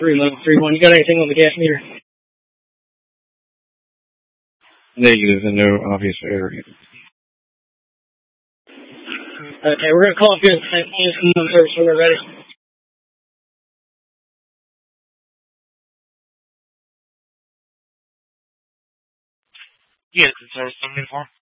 3-1. You got anything on the gas meter? Negative and no obvious error. Okay, we're going to call up good service when we're ready. Yeah, service 74.